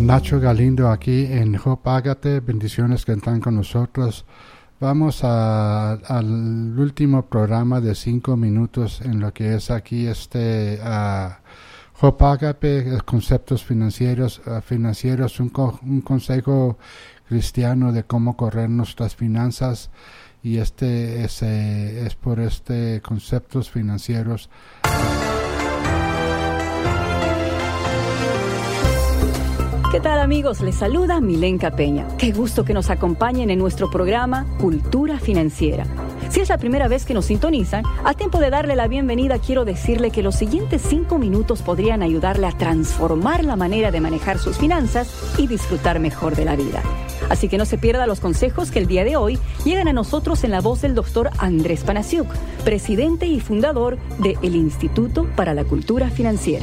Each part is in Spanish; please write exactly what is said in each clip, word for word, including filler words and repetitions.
Nacho Galindo aquí en Hope Ágate. Bendiciones que están con nosotros. Vamos a, al último programa de cinco minutos en lo que es aquí este uh, Hope Ágape, conceptos financieros, uh, financieros un, co- un consejo cristiano de cómo correr nuestras finanzas, y este es, eh, es por este conceptos financieros. ¿Qué tal, amigos? Les saluda Milenka Peña. Qué gusto que nos acompañen en nuestro programa Cultura Financiera. Si es la primera vez que nos sintonizan, a tiempo de darle la bienvenida, quiero decirle que los siguientes cinco minutos podrían ayudarle a transformar la manera de manejar sus finanzas y disfrutar mejor de la vida. Así que no se pierda los consejos que el día de hoy llegan a nosotros en la voz del doctor Andrés Panasiuk, presidente y fundador del Instituto para la Cultura Financiera.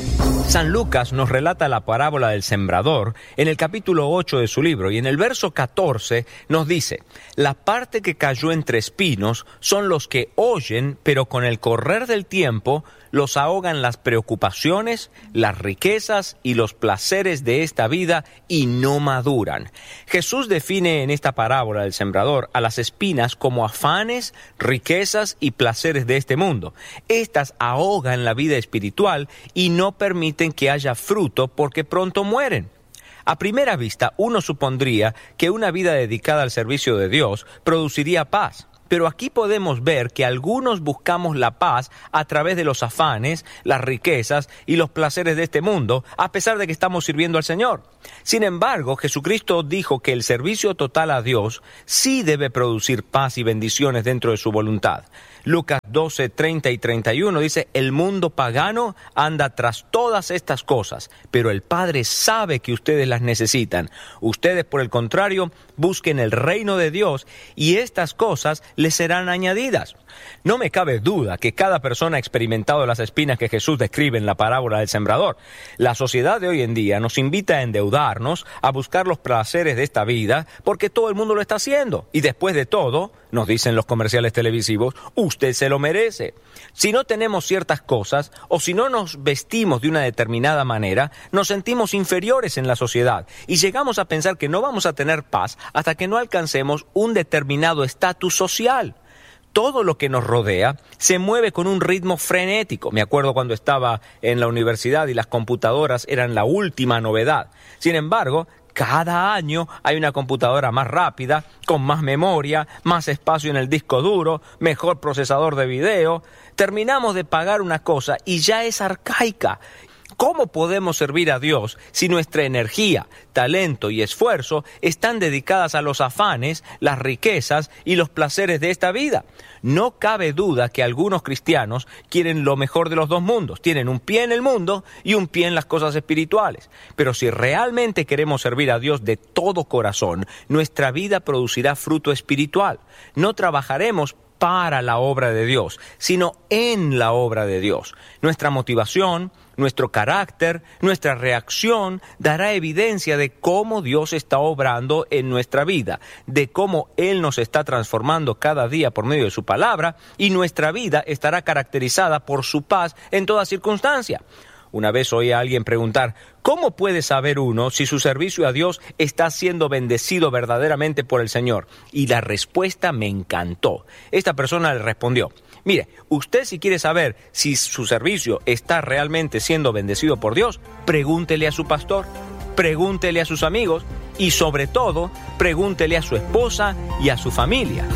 San Lucas nos relata la parábola del sembrador en el capítulo ocho de su libro, y en el verso catorce nos dice: la parte que cayó entre espinos son los que oyen, pero con el correr del tiempo los ahogan las preocupaciones, las riquezas y los placeres de esta vida y no maduran. Jesús define en esta parábola del sembrador a las espinas como afanes, riquezas y placeres de este mundo. Estas ahogan la vida espiritual y no permiten que haya fruto porque pronto mueren. A primera vista, uno supondría que una vida dedicada al servicio de Dios produciría paz. Pero aquí podemos ver que algunos buscamos la paz a través de los afanes, las riquezas y los placeres de este mundo, a pesar de que estamos sirviendo al Señor. Sin embargo, Jesucristo dijo que el servicio total a Dios sí debe producir paz y bendiciones dentro de su voluntad. Lucas doce, treinta y treinta y uno dice: el mundo pagano anda tras todas estas cosas, pero el Padre sabe que ustedes las necesitan. Ustedes, por el contrario, busquen el reino de Dios y estas cosas les serán añadidas. No me cabe duda que cada persona ha experimentado las espinas que Jesús describe en la parábola del sembrador. La sociedad de hoy en día nos invita a endeudarnos, a buscar los placeres de esta vida, porque todo el mundo lo está haciendo. Y después de todo, nos dicen los comerciales televisivos, usted se lo merece. Si no tenemos ciertas cosas, o si no nos vestimos de una determinada manera, nos sentimos inferiores en la sociedad y llegamos a pensar que no vamos a tener paz hasta que no alcancemos un determinado estatus social. Todo lo que nos rodea se mueve con un ritmo frenético. Me acuerdo cuando estaba en la universidad y las computadoras eran la última novedad. Sin embargo, cada año hay una computadora más rápida, con más memoria, más espacio en el disco duro, mejor procesador de video. Terminamos de pagar una cosa y ya es arcaica. ¿Cómo podemos servir a Dios si nuestra energía, talento y esfuerzo están dedicadas a los afanes, las riquezas y los placeres de esta vida? No cabe duda que algunos cristianos quieren lo mejor de los dos mundos. Tienen un pie en el mundo y un pie en las cosas espirituales. Pero si realmente queremos servir a Dios de todo corazón, nuestra vida producirá fruto espiritual. No trabajaremos para la obra de Dios, sino en la obra de Dios. Nuestra motivación, nuestro carácter, nuestra reacción dará evidencia de cómo Dios está obrando en nuestra vida, de cómo Él nos está transformando cada día por medio de su palabra, y nuestra vida estará caracterizada por su paz en toda circunstancia. Una vez oí a alguien preguntar, ¿cómo puede saber uno si su servicio a Dios está siendo bendecido verdaderamente por el Señor? Y la respuesta me encantó. Esta persona le respondió, mire, usted si quiere saber si su servicio está realmente siendo bendecido por Dios, pregúntele a su pastor, pregúntele a sus amigos y sobre todo, pregúntele a su esposa y a su familia.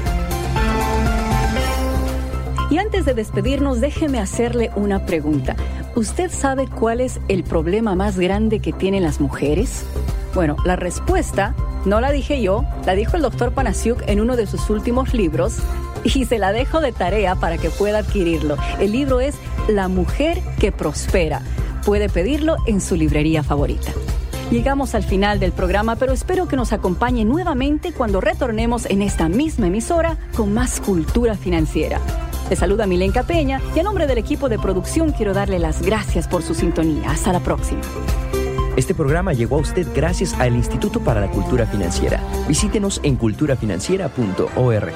Y antes de despedirnos, déjeme hacerle una pregunta. ¿Usted sabe cuál es el problema más grande que tienen las mujeres? Bueno, la respuesta no la dije yo, la dijo el doctor Panasiuk en uno de sus últimos libros y se la dejo de tarea para que pueda adquirirlo. El libro es La mujer que prospera. Puede pedirlo en su librería favorita. Llegamos al final del programa, pero espero que nos acompañe nuevamente cuando retornemos en esta misma emisora con más cultura financiera. Les saluda Milenka Peña y a nombre del equipo de producción quiero darle las gracias por su sintonía. Hasta la próxima. Este programa llegó a usted gracias al Instituto para la Cultura Financiera. Visítenos en cultura financiera punto org.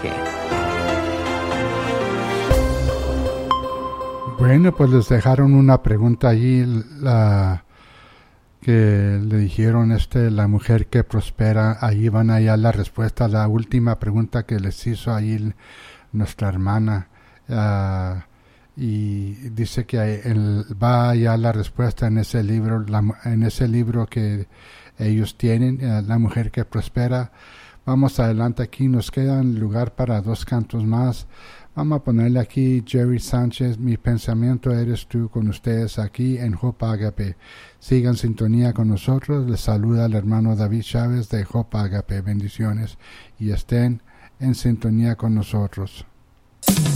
Bueno, pues les dejaron una pregunta allí la, que le dijeron este la mujer que prospera. Ahí van a hallar la respuesta a la última pregunta que les hizo ahí nuestra hermana. Uh, y dice que él va a hallar la respuesta en ese libro, la, en ese libro que ellos tienen, uh, La mujer que prospera. Vamos adelante, aquí nos queda lugar para dos cantos más. Vamos a ponerle aquí Jerry Sánchez, Mi pensamiento eres tú, con ustedes aquí en Hope Agape. Sigan sintonía con nosotros. Les saluda el hermano David Chávez de Hope Agape. Bendiciones y estén en sintonía con nosotros.